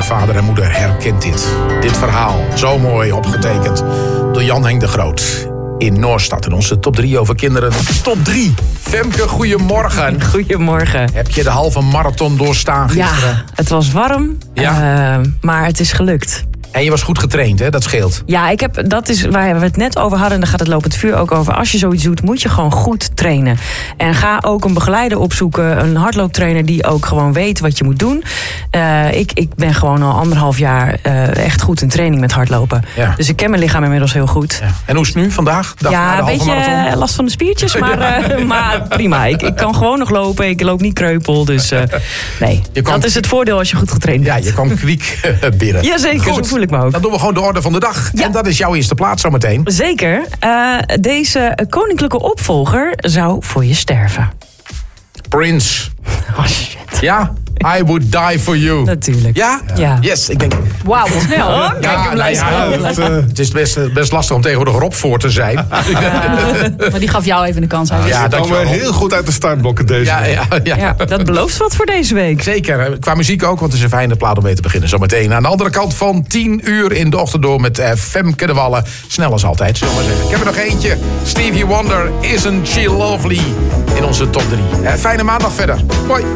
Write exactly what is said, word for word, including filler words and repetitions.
vader en moeder herkent dit. Dit verhaal, zo mooi opgetekend door Jan Henk de Groot. In Noorstad, in onze top drie over kinderen. Top drie. Femke, goedemorgen. Goedemorgen. Heb je de halve marathon doorstaan gisteren? Ja, het was warm, Ja. uh, maar het is gelukt. En je was goed getraind, hè? Dat scheelt. Ja, ik heb, dat is waar we het net over hadden. En daar gaat het lopend vuur ook over. Als je zoiets doet, moet je gewoon goed trainen. En ga ook een begeleider opzoeken. Een hardlooptrainer die ook gewoon weet wat je moet doen. Uh, ik, ik ben gewoon al anderhalf jaar uh, echt goed in training met hardlopen. Ja. Dus ik ken mijn lichaam inmiddels heel goed. Ja. En hoe is het nu vandaag? Dag ja, een beetje marathon? last van de spiertjes. Maar, ja. uh, maar prima. Ik, ik kan gewoon nog lopen. Ik loop niet kreupel. Dus uh, nee, kwam, dat is het voordeel als je goed getraind bent. Ja, je kwam kwiek binnen. Jazeker, goed. Zo voel ik me ook. Dan doen we gewoon de orde van de dag. Ja. En dat is jouw eerste plaats zometeen. Zeker. Uh, deze koninklijke opvolger zou voor je sterven. Prince. Oh shit. Ja? I would die for you. Natuurlijk. Ja? Ja. Yes, ik denk... Wauw, wat snel hoor. Kijk, ja, hem nou ja, het, uh, het is best, best lastig om tegenwoordig Rob voor te zijn. Uh, maar die gaf jou even de kans. Ja, ja, dat kwam heel goed uit de startblokken deze ja, week. Ja, ja. Ja, dat belooft wat voor deze week. Zeker. Qua muziek ook, want het is een fijne plaat om mee te beginnen. Zometeen aan de andere kant van tien uur in de ochtend door met uh, Femke de Wallen. Snel als altijd, zullen we maar zeggen. Ik heb er nog eentje. Stevie Wonder, Isn't She Lovely? In onze top drie. Uh, fijne maandag verder. Hoi.